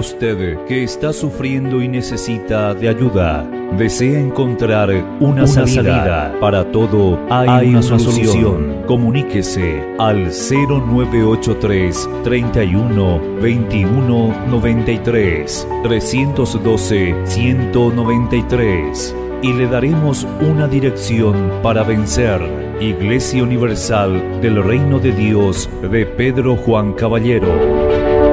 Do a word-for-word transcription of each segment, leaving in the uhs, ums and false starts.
Usted que está sufriendo y necesita de ayuda, desea encontrar una, una salida. salida. Para todo hay, hay una, una solución. solución. Comuníquese al cero nueve ocho tres, treinta y uno, veintiuno, noventa y tres, trescientos doce, ciento noventa y tres y le daremos una dirección para vencer. Iglesia Universal del Reino de Dios de Pedro Juan Caballero.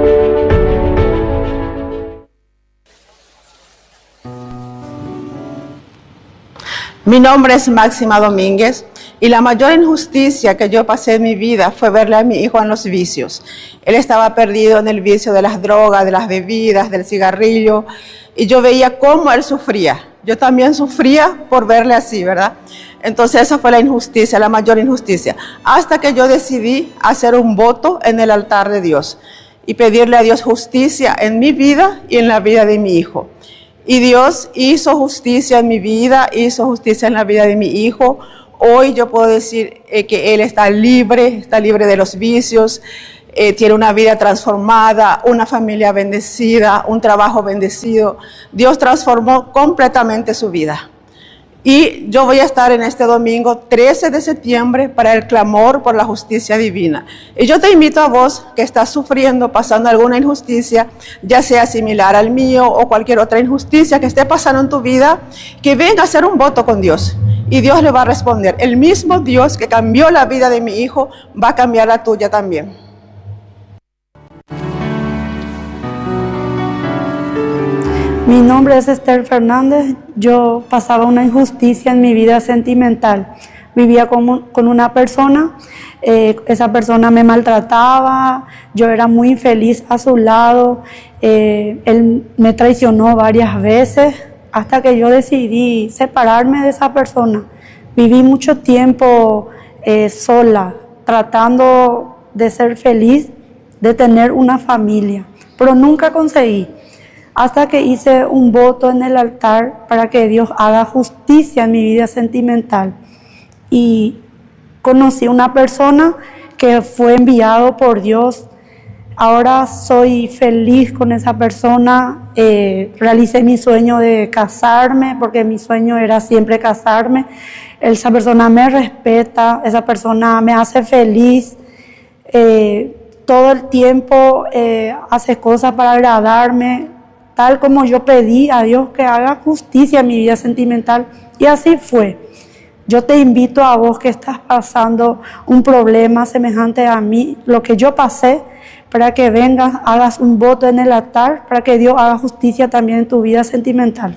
Mi nombre es Máxima Domínguez y la mayor injusticia que yo pasé en mi vida fue verle a mi hijo en los vicios. Él estaba perdido en el vicio de las drogas, de las bebidas, del cigarrillo, y yo veía cómo él sufría. Yo también sufría por verle así, ¿verdad? Entonces esa fue la injusticia, la mayor injusticia, hasta que yo decidí hacer un voto en el altar de Dios y pedirle a Dios justicia en mi vida y en la vida de mi hijo. Y Dios hizo justicia en mi vida, hizo justicia en la vida de mi hijo. Hoy yo puedo decir eh, que él está libre, está libre de los vicios, eh, tiene una vida transformada, una familia bendecida, un trabajo bendecido. Dios transformó completamente su vida. Y yo voy a estar en este domingo trece de septiembre para el clamor por la justicia divina. Y yo te invito a vos que estás sufriendo, pasando alguna injusticia, ya sea similar al mío o cualquier otra injusticia que esté pasando en tu vida, que venga a hacer un voto con Dios. Y Dios le va a responder. El mismo Dios que cambió la vida de mi hijo va a cambiar la tuya también. Mi nombre es Esther Fernández. Yo pasaba una injusticia en mi vida sentimental. Vivía con, con una persona, eh, esa persona me maltrataba, yo era muy infeliz a su lado, eh, él me traicionó varias veces hasta que yo decidí separarme de esa persona. Viví mucho tiempo eh, sola, tratando de ser feliz, de tener una familia, pero nunca conseguí. Hasta que hice un voto en el altar para que Dios haga justicia en mi vida sentimental. Y conocí una persona que fue enviado por Dios. Ahora soy feliz con esa persona. Eh, realicé mi sueño de casarme, porque mi sueño era siempre casarme. Esa persona me respeta, esa persona me hace feliz. Eh, todo el tiempo eh, hace cosas para agradarme, tal como yo pedí a Dios que haga justicia en mi vida sentimental, y así fue. Yo te invito a vos que estás pasando un problema semejante a mí, lo que yo pasé, para que vengas, hagas un voto en el altar, para que Dios haga justicia también en tu vida sentimental.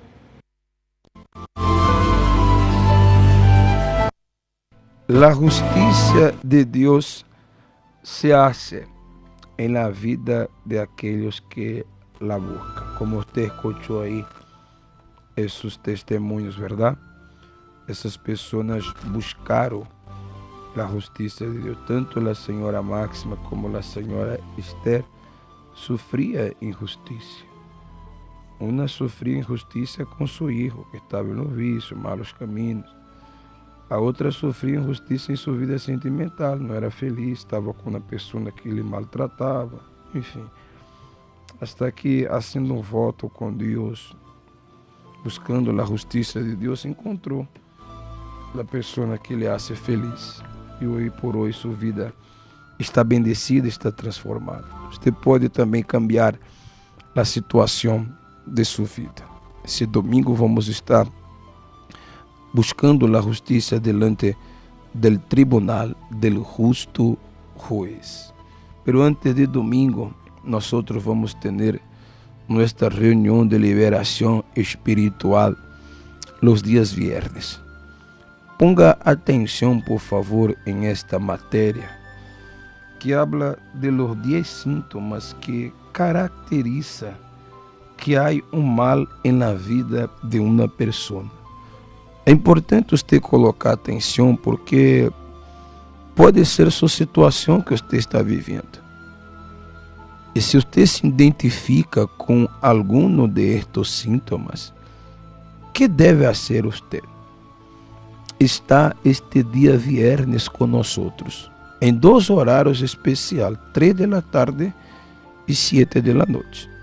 La justicia de Dios se hace en la vida de aquellos que la busca, como usted escuchó ahí esos testimonios, ¿verdad? Esas personas buscaron la justicia de Dios. Tanto la señora Máxima como la señora Esther sufría injusticia. Una sufría injusticia con su hijo, que estaba en los vicios, malos caminos. A otra sufría injusticia en su vida sentimental, no era feliz, estaba con una persona que le maltrataba, en fin. Hasta que, haciendo un voto con Dios, buscando la justicia de Dios, encontró la persona que le hace feliz. Y hoy por hoy su vida está bendecida, está transformada. Usted puede también cambiar la situación de su vida. Ese domingo vamos a estar buscando la justicia delante del tribunal del justo juez. Pero antes de domingo, nosotros vamos a tener nuestra reunión de liberación espiritual los días viernes. Ponga atención, por favor, en esta materia que habla de los diez síntomas que caracteriza que hay un mal en la vida de una persona. É importante você colocar atenção, porque pode ser sua situação que você está vivendo. E se você se identifica com algum destes sintomas, que deve fazer você? Está este dia viernes com nós, em dois horários especiais, três da tarde e sete da noite.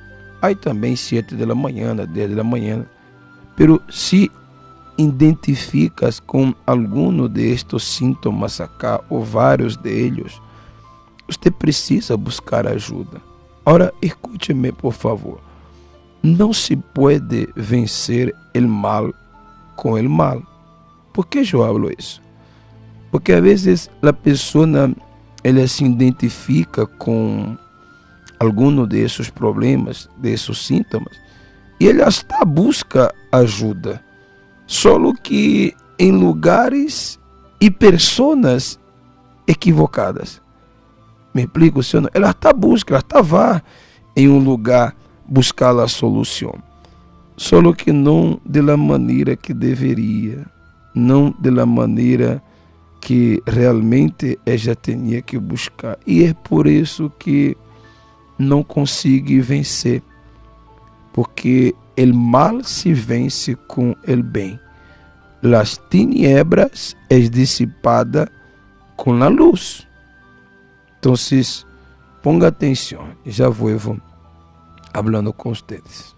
Hay también siete de la mañana, diez de la mañana. Pero si identificas con alguno de estos síntomas acá, o varios de ellos, usted precisa buscar ayuda. Ahora, escúcheme, por favor. No se puede vencer el mal con el mal. ¿Por qué yo hablo eso? Porque a veces la persona ella se identifica con alguno de esos problemas, de esos síntomas, y ela hasta busca ajuda, solo que em lugares e personas equivocadas. Me explico, senhor? Ela hasta busca, ela hasta vai em um lugar buscar a solução, solo que não de la maneira que deveria, não de la maneira que realmente ela tinha que buscar. E é por isso que não consegue vencer, porque o mal se vence com o bem. Las tiniebras é dissipada com a luz. Então, ponga atenção, já vou falando com vocês.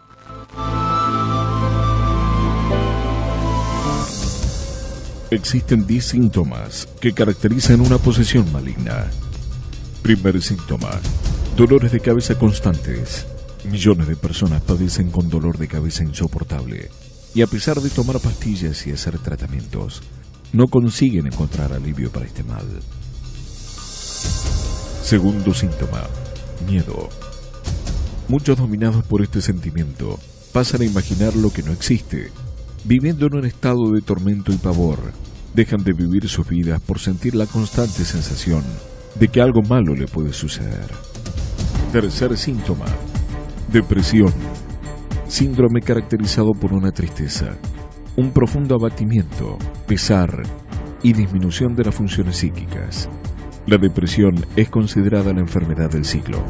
Existen diez síntomas que caracterizan una posesión maligna. Primer síntoma: dolores de cabeza constantes. Millones de personas padecen con dolor de cabeza insoportable y a pesar de tomar pastillas y hacer tratamientos, no consiguen encontrar alivio para este mal. Segundo síntoma: miedo. Muchos, dominados por este sentimiento, pasan a imaginar lo que no existe, viviendo en un estado de tormento y pavor. Dejan de vivir sus vidas por sentir la constante sensación de que algo malo le puede suceder. Tercer síntoma: depresión. Síndrome caracterizado por una tristeza, un profundo abatimiento, pesar y disminución de las funciones psíquicas. La depresión es considerada la enfermedad del siglo.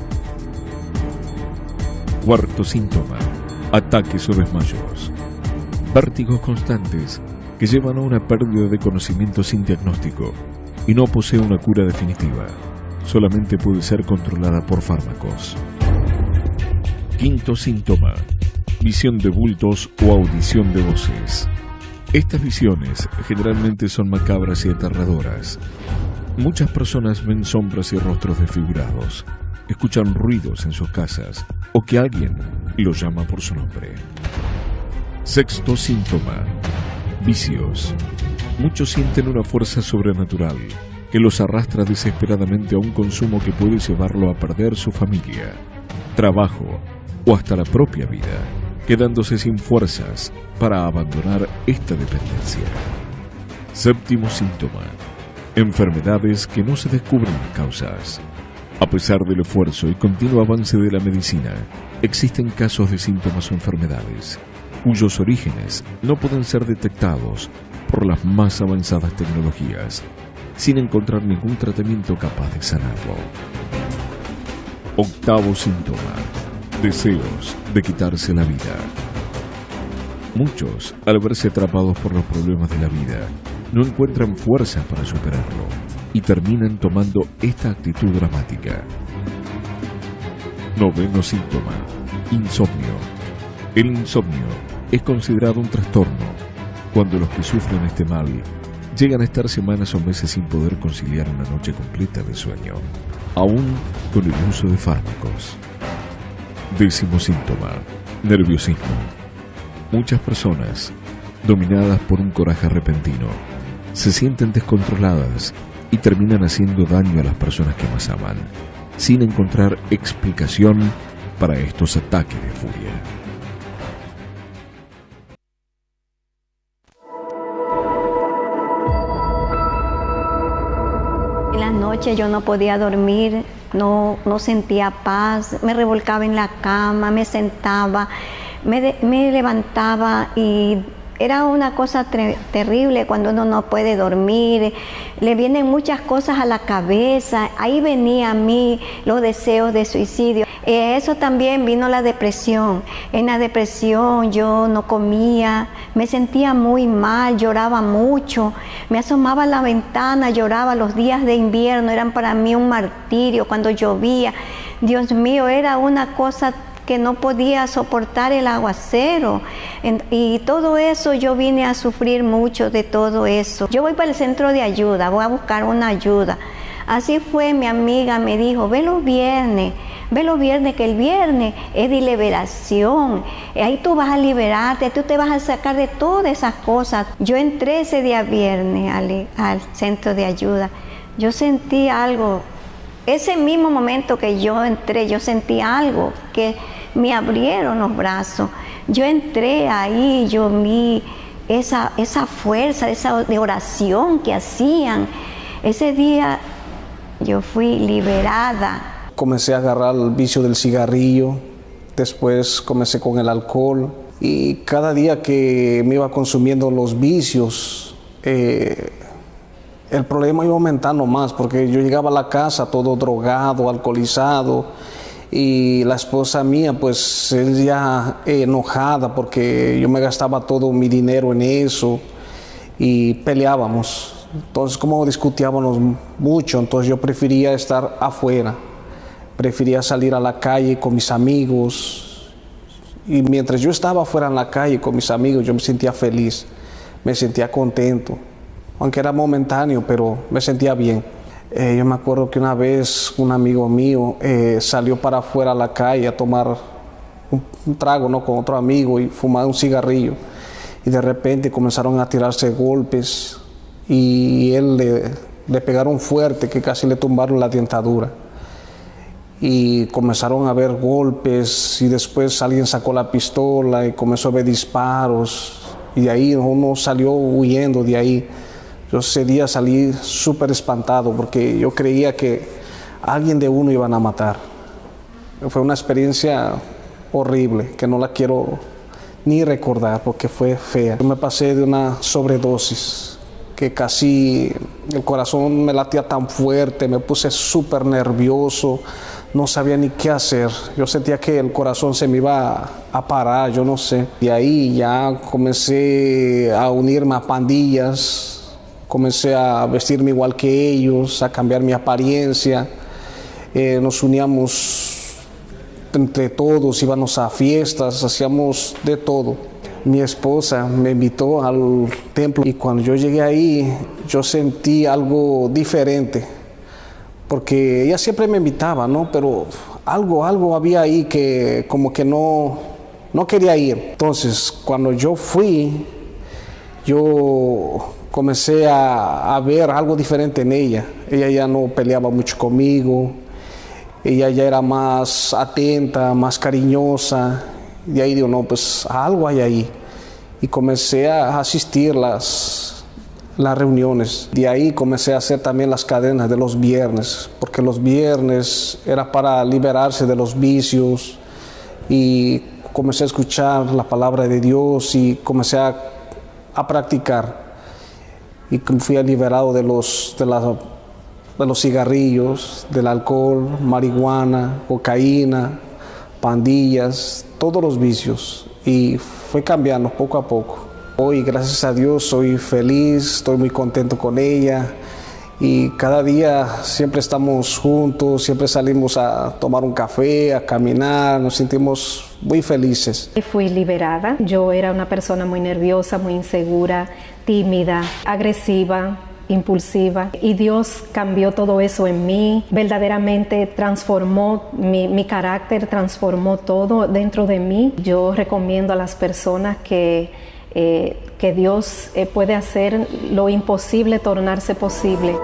Cuarto síntoma: ataques o desmayos. Vértigos constantes que llevan a una pérdida de conocimiento sin diagnóstico y no posee una cura definitiva. Solamente puede ser controlada por fármacos. Quinto síntoma: visión de bultos o audición de voces. Estas visiones generalmente son macabras y aterradoras. Muchas personas ven sombras y rostros desfigurados, escuchan ruidos en sus casas o que alguien los llama por su nombre. Sexto síntoma: vicios. Muchos sienten una fuerza sobrenatural que los arrastra desesperadamente a un consumo que puede llevarlo a perder su familia, trabajo o hasta la propia vida, quedándose sin fuerzas para abandonar esta dependencia. Séptimo síntoma: enfermedades que no se descubren las causas. A pesar del esfuerzo y continuo avance de la medicina, existen casos de síntomas o enfermedades cuyos orígenes no pueden ser detectados por las más avanzadas tecnologías, sin encontrar ningún tratamiento capaz de sanarlo. Octavo síntoma: deseos de quitarse la vida. Muchos, al verse atrapados por los problemas de la vida, no encuentran fuerza para superarlo y terminan tomando esta actitud dramática. Noveno síntoma: insomnio. El insomnio es considerado un trastorno cuando los que sufren este mal llegan a estar semanas o meses sin poder conciliar una noche completa de sueño, aún con el uso de fármacos. Décimo síntoma: nerviosismo. Muchas personas, dominadas por un coraje repentino, se sienten descontroladas y terminan haciendo daño a las personas que más aman, sin encontrar explicación para estos ataques de furia. En las noches yo no podía dormir, no, no sentía paz, me revolcaba en la cama, me sentaba, me, de, me levantaba y era una cosa terrible cuando uno no puede dormir, le vienen muchas cosas a la cabeza, ahí venía a mí los deseos de suicidio. Eh, eso también vino la depresión. En la depresión yo no comía, me sentía muy mal, lloraba mucho, me asomaba a la ventana, lloraba. Los días de invierno eran para mí un martirio cuando llovía. Dios mío, era una cosa que no podía soportar el aguacero. Y todo eso, yo vine a sufrir mucho de todo eso. Yo voy para el centro de ayuda, voy a buscar una ayuda. Así fue, mi amiga me dijo, ve los viernes, ve los viernes, que el viernes es de liberación. Ahí tú vas a liberarte, tú te vas a sacar de todas esas cosas. Yo entré ese día viernes al, al centro de ayuda. Yo sentí algo, ese mismo momento que yo entré, yo sentí algo, que me abrieron los brazos. Yo entré ahí, yo vi esa, esa fuerza, esa de oración que hacían. Ese día yo fui liberada. Comencé a agarrar el vicio del cigarrillo, después comencé con el alcohol y cada día que me iba consumiendo los vicios, eh, el problema iba aumentando más porque yo llegaba a la casa todo drogado, alcoholizado y la esposa mía pues ella eh, enojada porque yo me gastaba todo mi dinero en eso y peleábamos. Entonces como discutíamos mucho, entonces yo prefería estar afuera, prefería salir a la calle con mis amigos y mientras yo estaba afuera en la calle con mis amigos yo me sentía feliz, me sentía contento. Aunque era momentáneo, pero me sentía bien. Eh, yo me acuerdo que una vez un amigo mío eh, salió para afuera a la calle a tomar un, un trago, ¿no?, con otro amigo y fumar un cigarrillo. Y de repente comenzaron a tirarse golpes y él le, le pegaron fuerte que casi le tumbaron la dentadura. Y comenzaron a haber golpes y después alguien sacó la pistola y comenzó a ver disparos. Y de ahí uno salió huyendo de ahí. Yo ese día salí súper espantado porque yo creía que alguien de uno iban a matar. Fue una experiencia horrible que no la quiero ni recordar porque fue fea. Yo me pasé de una sobredosis que casi el corazón me latía tan fuerte, me puse súper nervioso, no sabía ni qué hacer. Yo sentía que el corazón se me iba a parar, yo no sé. Y ahí ya comencé a unirme a pandillas. Comencé a vestirme igual que ellos, a cambiar mi apariencia. Eh, nos uníamos entre todos, íbamos a fiestas, hacíamos de todo. Mi esposa me invitó al templo y cuando yo llegué ahí, yo sentí algo diferente. Porque ella siempre me invitaba, ¿no? Pero algo, algo había ahí que como que no, no quería ir. Entonces, cuando yo fui, yo comencé a, a ver algo diferente en ella. Ella ya no peleaba mucho conmigo, ella ya era más atenta, más cariñosa. Y ahí digo, no, pues algo hay ahí. Y comencé a asistir las, las reuniones. De ahí comencé a hacer también las cadenas de los viernes, porque los viernes era para liberarse de los vicios. Y comencé a escuchar la palabra de Dios y comencé a, a practicar. Y fui liberado de los, de, la, de los cigarrillos, del alcohol, marihuana, cocaína, pandillas, todos los vicios. Y fue cambiando poco a poco. Hoy, gracias a Dios, soy feliz, estoy muy contento con ella. Y cada día siempre estamos juntos, siempre salimos a tomar un café, a caminar, nos sentimos muy felices. Fui liberada. Yo era una persona muy nerviosa, muy insegura, tímida, agresiva, impulsiva, y Dios cambió todo eso en mí, verdaderamente transformó mi, mi carácter, transformó todo dentro de mí. Yo recomiendo a las personas que, eh, que Dios eh, puede hacer lo imposible, tornarse posible.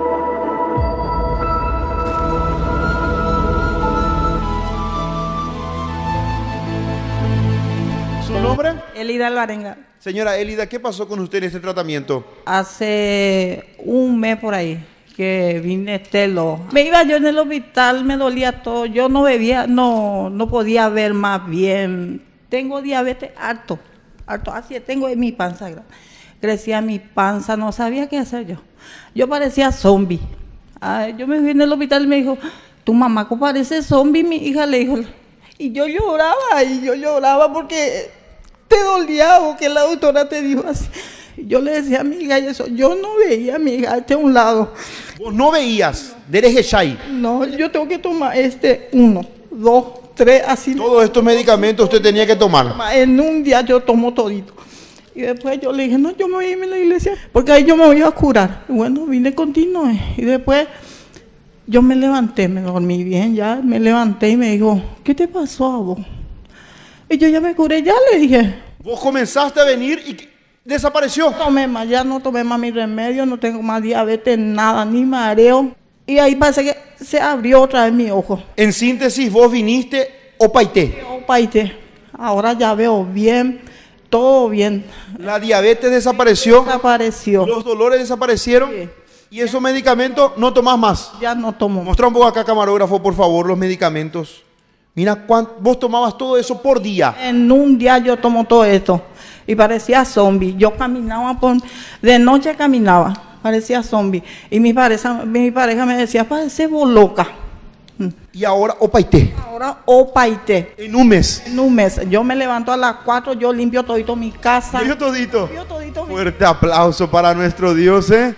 ¿Su nombre? Elida Alvarenga. Señora Elida, ¿qué pasó con usted en este tratamiento? Hace un mes por ahí que vine estelo. Me iba yo en el hospital, me dolía todo. Yo no bebía, no, no podía ver más bien. Tengo diabetes harto, harto. Así tengo en mi panza. Crecía mi panza, no sabía qué hacer yo. Yo parecía zombie. Ay, yo me fui en el hospital y me dijo, tu mamá parece zombie, mi hija, le dijo. Y yo lloraba, y yo lloraba porque te dolía o que la doctora te dijo así. Yo le decía a mi hija eso, yo no veía a mi hija este a un lado. ¿Vos no veías? ¿Dereje Shai? No, yo tengo que tomar este uno, dos, tres, así. Todos estos medicamentos usted tenía que tomar. En un día yo tomo todito. Y después yo le dije, no, yo me voy a irme a la iglesia, porque ahí yo me voy a curar. Y bueno, vine continuo. Y después yo me levanté, me dormí bien ya, me levanté y me dijo, ¿qué te pasó a vos? Y yo ya me curé, ya le dije. Vos comenzaste a venir y desapareció. No tomé más, ya no tomé más mi remedio, no tengo más diabetes, nada, ni mareo. Y ahí pasa que se abrió otra vez mi ojo. En síntesis, vos viniste opaité. Opaité. Ahora ya veo bien, todo bien. La diabetes desapareció. Desapareció. Los dolores desaparecieron. Sí. Y esos medicamentos no tomás más. Ya no tomo. Mostra un poco acá, camarógrafo, por favor, los medicamentos. Mira, cuánto, vos tomabas todo eso por día. En un día yo tomo todo esto. Y parecía zombie. Yo caminaba por... De noche caminaba. Parecía zombie. Y mi pareja, mi pareja me decía, parece vos loca. Y ahora opaité. Ahora opaité. En un mes. En un mes. Yo me levanto a las cuatro, yo limpio todito mi casa. ¿Limpio todito? Limpio todito mi... Fuerte aplauso para nuestro Dios, ¿eh?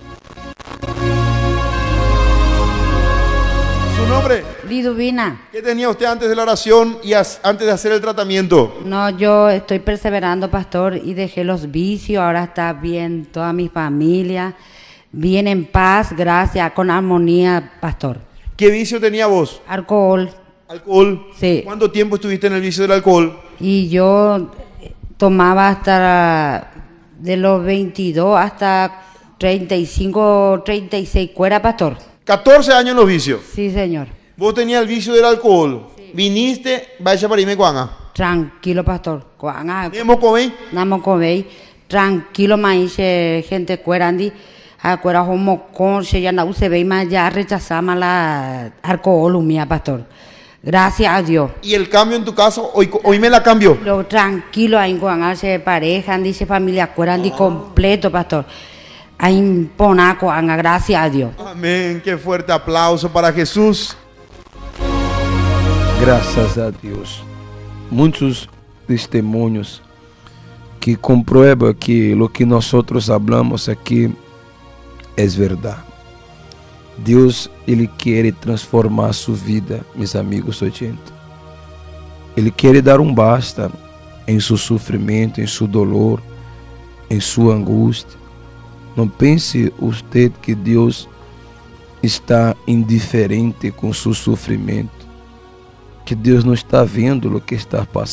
¿Su nombre? Liduvina. ¿Qué tenía usted antes de la oración y as- antes de hacer el tratamiento? No, yo estoy perseverando, pastor, y dejé los vicios. Ahora está bien toda mi familia, bien en paz, gracias, con armonía, pastor. ¿Qué vicio tenía vos? Alcohol. ¿Alcohol? Sí. ¿Cuánto tiempo estuviste en el vicio del alcohol? Y yo tomaba hasta de los veintidós hasta treinta y cinco, treinta y seis cuera, pastor. catorce años en los vicios. Sí, señor. Vos tenías el vicio del alcohol. Sí. Viniste, vaya para irme cuanga. Tranquilo, pastor. Cuanga. ¿Nemo comé? Namo comei. Tranquilo, maíz, gente cuerandi. Acuera homo con se ya no se ve más ya rechazamos la alcohol mía, pastor. Gracias a Dios. ¿Y el cambio en tu caso? Hoy, hoy me la cambió. Lo tranquilo ahí con hace pareja, dice familia cuerandi completo, pastor. Ahí ponaco, gracias a Dios. Amén. Qué fuerte aplauso para Jesús. Graças a Deus. Muitos testemunhos que compruebam que o que nós falamos aqui é verdade. Deus, Ele quer transformar sua vida, meus amigos oyentes. Ele quer dar um basta em seu sofrimento, em seu dolor, em sua angústia. Não pense você que Deus está indiferente com seu sofrimento, que Deus não está vendo o que está passando.